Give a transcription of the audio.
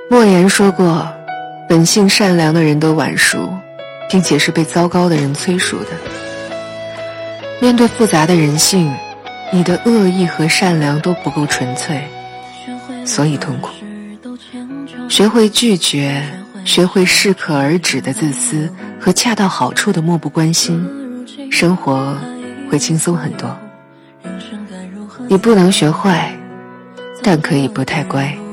莫言说过，本性善良的人都晚熟，并且是被糟糕的人催熟的。面对复杂的人性，你的恶意和善良都不够纯粹，所以痛苦。学会拒绝，学会适可而止的自私和恰到好处的漠不关心，生活会轻松很多。你不能学坏，但可以不太乖。